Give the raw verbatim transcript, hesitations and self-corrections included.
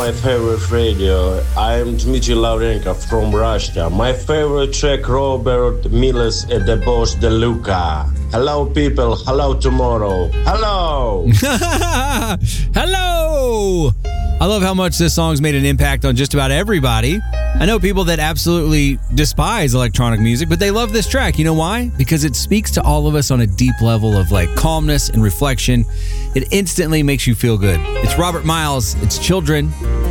my favorite radio. I'm Dmitry Laurenko from Russia. My favorite track, Robert Miles et the Boss de Luca. Hello, people. Hello, tomorrow. Hello. Hello. I love how much this song's made an impact on just about everybody. I know people that absolutely despise electronic music, but they love this track. You know why? Because it speaks to all of us on a deep level of like calmness and reflection. It instantly makes you feel good. It's Robert Miles. It's Children.